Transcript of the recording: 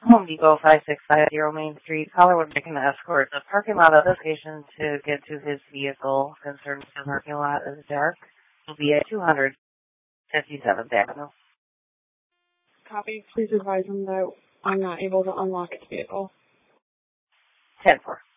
Home Depot 5650 Main Street. Caller would make an escort the parking lot of the station to get to his vehicle. Concerned the parking lot is dark. Will be at 257th Avenue. Copy. Please advise him that I'm not able to unlock his vehicle. 10-4.